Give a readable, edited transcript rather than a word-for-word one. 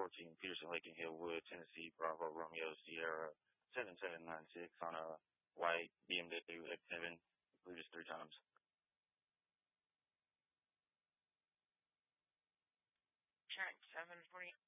14 Peterson Lake and Hillwood, Tennessee, Bravo Romeo Sierra 7796 on a white BMW X7. I believe it's 3 times. Track 740.